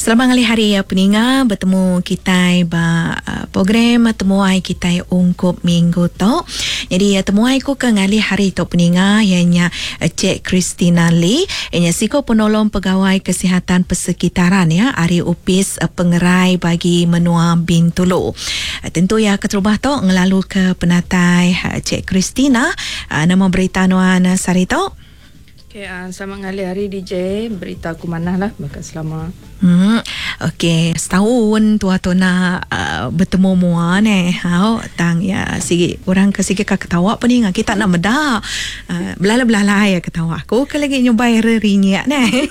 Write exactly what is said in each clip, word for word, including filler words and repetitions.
Selamat hari hari ya peninga bertemu kita ba uh, program temuai kita ungkup minggu tu. Jadi uh, temuai ku ke ngali hari tu peninga ianya uh, Cik Christina Lee, ianya siko penolong pegawai kesihatan persekitaran ya, Ari Upis uh, pengerai bagi Menua Bintulu. Uh, tentu ya keterubah tu ngelalu ke penatai uh, Cik Christina, uh, nama berita nuan uh, Sarito. Okay, uh, selamat ngali hari D J, berita aku mana lah, maka selama. Hmm, okey, setahun tua tu nak uh, bertemu mua ni. Hau tang ya sigi orang ke sigi ka ketawa apa ni ngah kita nak medak. Uh, belala-belala ya ketawa. Aku ke lagi nyobai rerinya ni.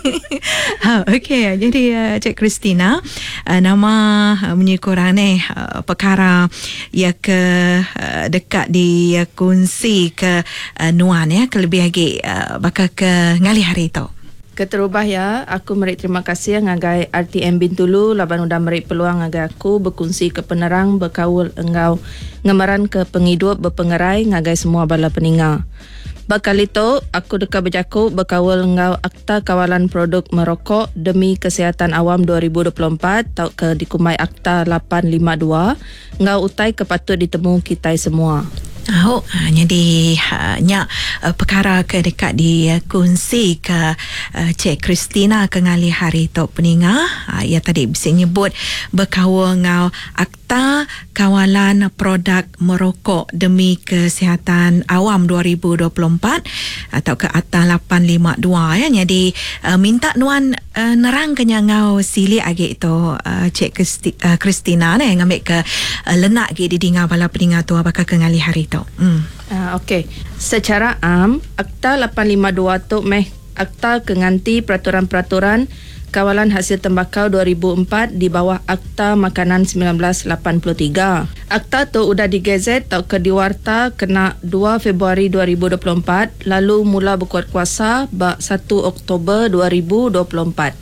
Ha, okey, jadi uh, Cik Christina, uh, nama uh, menyikurang ni uh, perkara ya ke uh, dekat di uh, kunci ke uh, nuan ya, ke lebih lagi uh, bakal ke ngali hari tu. Keterubah ya, aku meri terima kasih ngagai R T M Bintulu laban udah meri peluang ngagai aku berkongsi ke penerang berkawul engau ngemaran ke penghidup berpengerai ngagai semua bala peninga. Bakal itu aku dekat berjaku berkawul engau Akta Kawalan Produk Merokok demi Kesihatan Awam dua ribu dua puluh empat tau ke dikumai Akta lapan lima dua engau utai kepatut ditemu kita semua. Oh, jadi hanya uh, perkara ke dekat di uh, kunci ke uh, Cik Christina ke ngali hari tu peninga. Uh, ia tadi bisa nyebut berkawal ngau Akta Kawalan Produk Merokok demi Kesihatan Awam dua ribu dua puluh empat atau ke Akta lapan lima dua ya. Jadi uh, minta nuan uh, nerang kenya ngau sili agi tu uh, Cik Christi, uh, Christina ni ngambil ke uh, lenak gi di dinga bala peninga tu bakal ke ngali hari tu. Hmm. Uh, Okey, secara am Akta lapan lima dua tu meh Akta Kenganti Peraturan-Peraturan Kawalan Hasil Tembakau dua ribu empat di bawah Akta Makanan sembilan belas lapan puluh tiga. Akta tu udah digazet tau ke diwarta kena dua Februari dua ribu dua puluh empat lalu mula berkuat kuasa ba satu Oktober dua ribu dua puluh empat.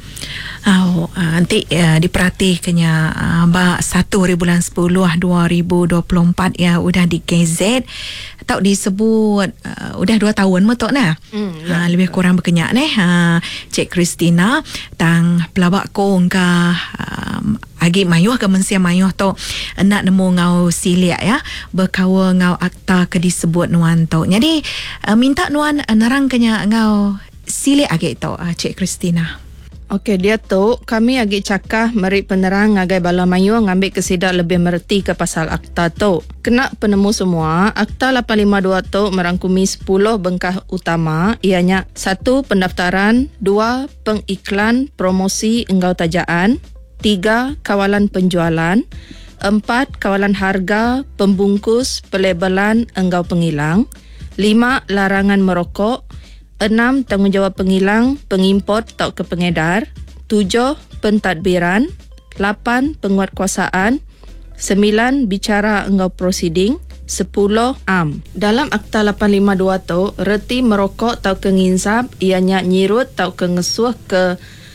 Oh, uh, nanti uh, diperhatikannya uh, ba satu hari bulan sepuluh dua ribu dua puluh empat ya udah di gazet atau disebut uh, udah dua tahun betul nah. Mm, ya, uh, lebih kurang berkenyak ni uh, Cik Christina tang pelabak kong ka um, agi mayuh ke mensia mayuh tu nak nemu ngau siliak ya berkawa ngau akta ke disebut nuan tu. Jadi uh, minta nuan uh, nerang kenya ngau siliak agi tu uh, Cik Christina. Okey, dia tu kami agi cakah meri penerang ngagai bala mayu ngambil kesidar lebih mereti ke pasal akta tu. Kena penemu semua, Akta lapan lima dua tu merangkumi sepuluh bengkah utama, ianya satu pendaftaran, dua pengiklan promosi enggau tajaan, tiga kawalan penjualan, empat kawalan harga, pembungkus, pelabelan enggau pengilang, lima larangan merokok, enam tanggungjawab pengilang, pengimport atau ke pengedar, tujuh pentadbiran, lapan penguatkuasaan, sembilan bicara engau proceeding, sepuluh am. Dalam Akta lapan lima dua tu, reti merokok atau ke nginsap, ianya nyirut atau ke ngesuh ke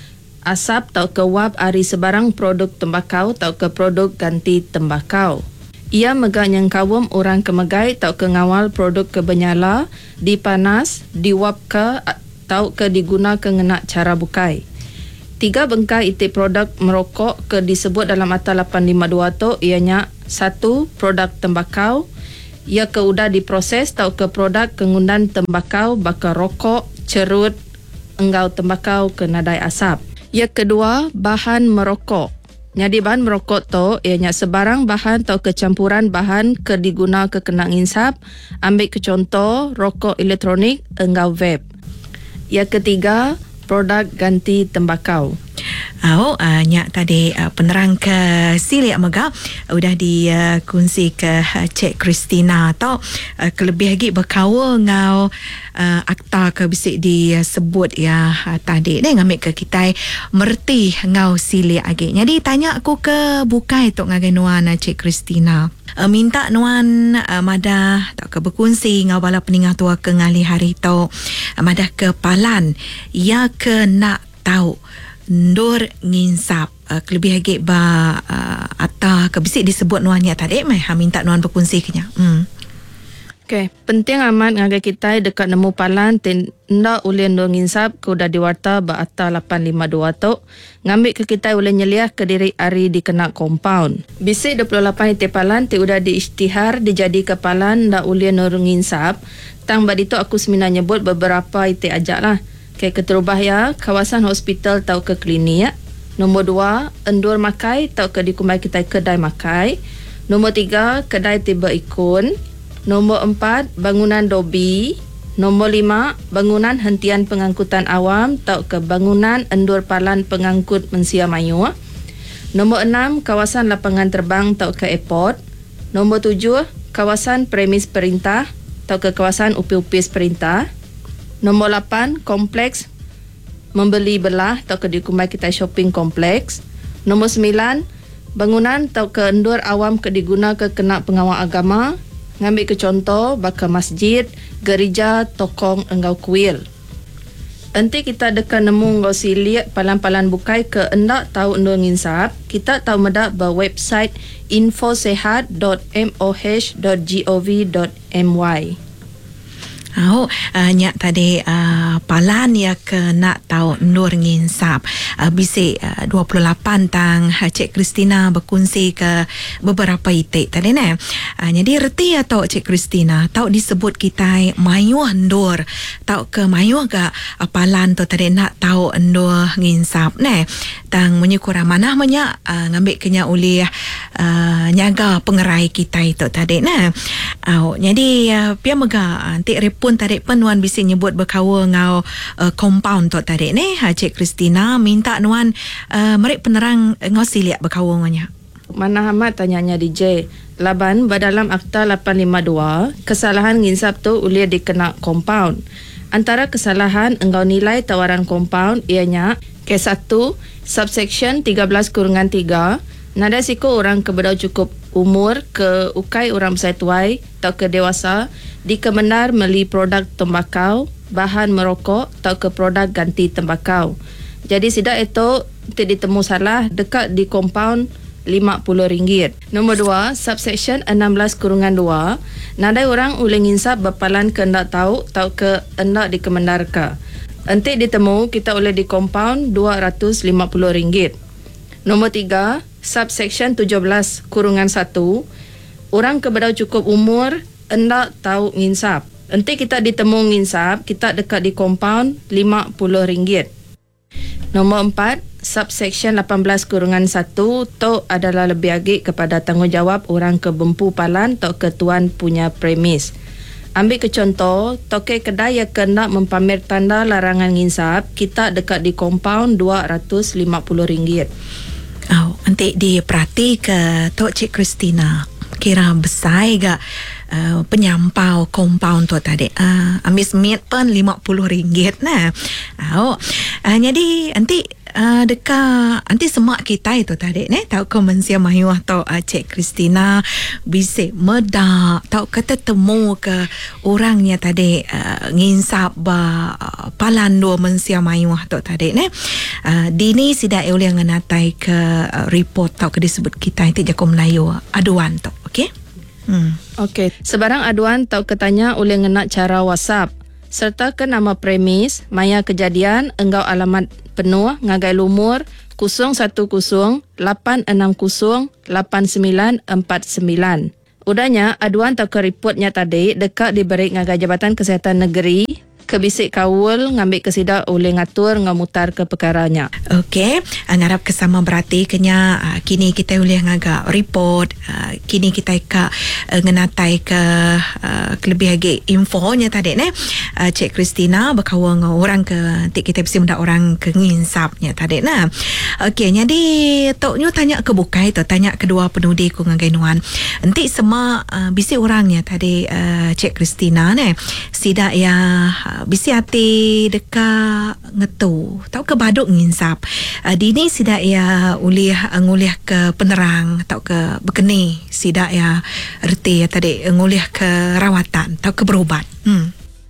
asap atau ke wap ari sebarang produk tembakau atau ke produk ganti tembakau. Ia megak yang kawum orang kemegai tau ke ngawal produk kebenyala, dipanas, diwap ke tau ke diguna ke ngenak cara bukai. Tiga bengkai iti produk merokok ke disebut dalam Akta lapan lima dua tu ianya satu produk tembakau, ia ke udah diproses tau ke produk kengundan tembakau bakal rokok, cerut, enggau tembakau ke nadai asap. Ia kedua bahan merokok. Jadi bahan merokok tu ianya sebarang bahan atau kecampuran bahan ke diguna ke kena nginsap, ambil ke contoh rokok elektronik enggau vape. Yang ketiga produk ganti tembakau. Oh, uh, nyak tadi uh, penerang ke siliak megak udah dikongsi uh, ke uh, Cik Christina atau uh, kelebih lagi berkawa ngau uh, akta ke bisik disebut ya uh, tadi ni ngambil ke kita merti ngau siliak lagi. Jadi tanya aku ke bukai tu ngagai nuan uh, Cik Christina. Uh, minta nuan uh, madah tak ke berkongsi ngau bala peningah tua ke ngali hari tu uh, madah ke palan ya ke nak tahu ndur nginsap uh, kelebih lagi ba uh, atau ke bisik disebut nuannya tadi mai ha minta nuan berkongsi kenya. Hmm. Okey, penting amat ngagai kita dekat nemu palan tinda ulin do nginsap ku dah diwarta baata lapan lima dua tu ngambil ke kita ulin nyeliah ke diri ari dikena compound. Bisik dua puluh lapan ite palan ti udah diisytihar dijadi ke palan nda ulin do nginsap. Tang badi tu aku semina nyebut beberapa ite ajak lah. Okey, keterubah ya kawasan hospital tau ke klinik. Nombor dua, endur makai tau ke dikumai kita kedai makai. Nombor tiga, kedai tiba ikun. Nombor empat, bangunan dobi. Nombor lima, bangunan hentian pengangkutan awam atau ke bangunan endur palan pengangkut Mensia Mayu. Nombor enam, kawasan lapangan terbang atau ke airport. Nombor tujuh, kawasan premis perintah atau ke kawasan upis-upis perintah. Nombor lapan, kompleks membeli belah atau ke dikumai kita shopping kompleks. Nombor sembilan, bangunan atau ke endur awam ke diguna ke kena pengawal agama. Ngambil ke contoh bakal masjid, gereja, tokong enggau kuil. Nanti kita dekat nemu enggau silik palan-palan bukai ke endak tahu endur nginsap, kita tahu medak ba website infosehat dot m o h dot gov dot m y. Oh, uh, nyak tadi uh, palan ya ke nak tahu nur nginsap. Uh, bisik uh, dua puluh lapan tang uh, Cik Christina berkongsi ke beberapa itik tadi ne. Uh, jadi reti atau Cik Christina tahu disebut kita mayuh ndur. Tahu ke mayuh ga uh, palan tu tadi nak tahu ndur nginsap ne. Tang menyukur amanah banyak uh, ngambil kenya oleh uh, nyaga pengerai kita itu tadi ne. Uh, jadi uh, pia mega antik report pun tadi penuan bisa nyebut berkawa ngau uh, compound tu tadi ni ha, Cik Christina minta nuan uh, merik penerang ngau siliak berkawa nganya. Mana amat tanyanya D J. Laban badalam Akta lapan lima dua, kesalahan nginsap tu ulia dikena compound. Antara kesalahan engkau nilai tawaran compound ianya ke satu subsection tiga belas kurungan tiga nada siku orang kebedau cukup umur ke ukai orang besar tuai atau ke dewasa dikemenar meli produk tembakau, bahan merokok atau ke produk ganti tembakau. Jadi sidak itu tidak ditemu salah dekat di compound lima puluh ringgit. Nombor dua, subsection enam belas kurungan dua, nadai orang boleh nginsap berpalan ke hendak tahu atau ke hendak dikemenar ke. Entik ditemu kita boleh di compound dua ratus lima puluh ringgit. Nombor tiga, subsection tujuh belas kurungan satu, orang kebedau cukup umur hendak tahu nginsap. Nanti kita ditemu nginsap, kita dekat di compound lima puluh ringgit. Nombor empat, subsection lapan belas kurungan satu tu adalah lebih lagi kepada tanggungjawab orang ke bempu palan atau ke tuan punya premis. Ambil ke contoh, toke kedai yang kena mempamer tanda larangan nginsap, kita dekat di compound dua ratus lima puluh ringgit. Oh, nanti diperhati ke Tok Cik Christina. Kira besar ke uh, penyampau compound tu tadi. Uh, ambil semit pun lima puluh ringgit nah. Oh, uh, jadi nanti uh, dekat nanti semak kita itu tadi ne tahu ke Mensia Mayu atau uh, Cik Christina bisik medak tahu kata temu ke orangnya tadi uh, nginsap ba uh, palan dua Mensia Mayu atau tadi ne. Uh, dini sidak oleh nganatai ke uh, report tahu ke disebut kita itu Jakom Melayu aduan tu. Okey. Hmm. Okey, sebarang aduan tau ketanya oleh ngenak cara WhatsApp serta ke nama premis, maya kejadian, enggau alamat penuh, ngagai lumur kosong satu kosong lapan enam kosong lapan sembilan empat sembilan. Udahnya aduan tau ke reportnya tadi dekat diberi ngagai Jabatan Kesihatan Negeri kebisik kawul ngambil kesidak oleh ngatur ngamutar ke perkaranya. Okey, ngarap kesama berarti kenya uh, kini kita boleh ngagak report, uh, kini kita ka uh, ngenatai ke uh, lebih lagi infonya tadi ne. Uh, Cik Christina berkawan dengan orang ke nanti kita bisa mendak orang ke nginsapnya tadi nah. Okey, jadi toknya tanya ke bukai tu tanya kedua penudi ku ngagai nuan. Nanti semua uh, bisi orangnya tadi uh, Cik Christina ne. Sida ya bisi hati dekat ngetu tau ke baduk nginsap uh, dini sidak ya uliah nguliah ke penerang tau ke bekeni sidak ya reti ya tadi nguliah ke rawatan tau ke berubat. hmm.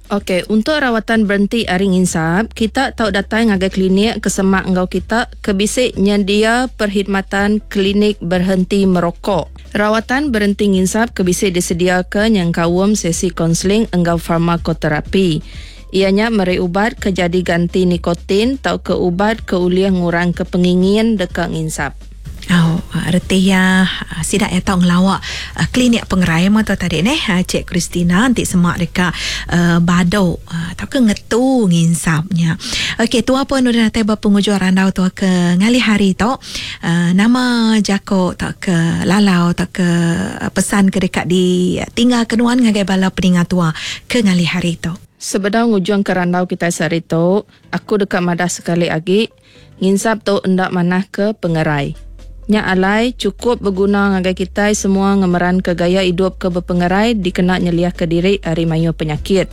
Okey, untuk rawatan berhenti hari nginsap, kita tahu datang ngagai klinik kesemak engkau kita kebisik nyedia perkhidmatan klinik berhenti merokok. Rawatan berhenti nginsap kebisik disediakan yang kawum sesi konseling engkau farmakoterapi. Ianya meri ubat ke jadi ganti nikotin atau ke ubat ke uliah ngurang kepengingin dekat nginsap. Oh, reti ya sidak ya tahu ngelawak uh, klinik pengerai mata tadi neh uh, Cik Christina nanti semak dekat uh, badau uh, atau ke ngetu nginsapnya. Okey, tu apa nu dah tiba pengujuan randau tu ke ngali hari tu uh, nama jako tak ke lalau tak ke uh, pesan ke dekat di uh, tinggal kenuan ngagai bala peningat tua ke ngali hari tu. Sebedang ujung kerandau kita sehari tu, aku dekat madah sekali lagi nginsap tu endak manah ke pengerai. Nya alai cukup berguna ngagai kita semua ngemeran ke gaya hidup ke berpengerai dikena nyeliah ke diri hari mayu penyakit.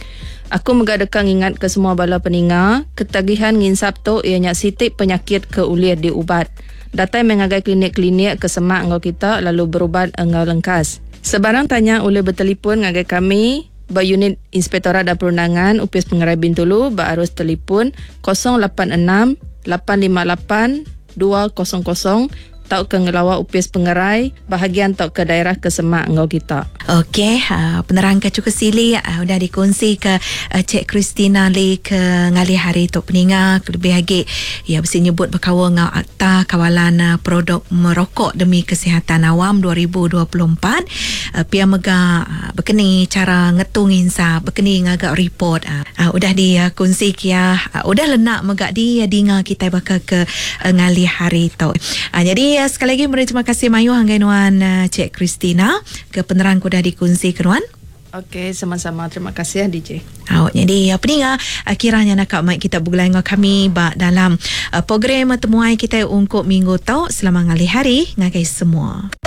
Aku megadekang ingat ke semua bala peninga, ketagihan nginsap tu ianya sitik penyakit ke uliah diubat. Datai mengagai klinik-klinik ke semak engkau kita lalu berubat engkau lengkas. Sebarang tanya boleh bertelefon ngagai kami Berunit Inspektorat dan Perundangan U P S Pengerai Bintulu berarus telefon kosong lapan enam lapan lima lapan dua kosong kosong tau ke ngelawak U P S Pengerai bahagian tau ke daerah kesemak engkau kita. Okey, uh, penerang ke cukup sili uh, udah dikongsi ke uh, Cik Christina li ke ngali hari tu peninga lebih lagi ya mesti nyebut berkawa ngau akta kawalan uh, produk merokok demi kesihatan awam dua ribu dua puluh empat uh, pia mega uh, berkeni cara ngetung insap berkeni ngagak report uh, uh, udah dikongsi uh, kia uh, udah lenak mega di uh, dinga kita bakal ke uh, ngali hari tu. Uh, jadi uh, sekali lagi beri terima kasih Mayu hanggai nuan uh, Cik Christina ke penerang kuda dikongsi keruan. Okey, sama-sama. Terima kasih ya D J. Oh, jadi apa ni ah kiranya nak mak kita bulan dengan kami ba dalam uh, program temuai kita untuk minggu tau selama ngali hari ngagai semua.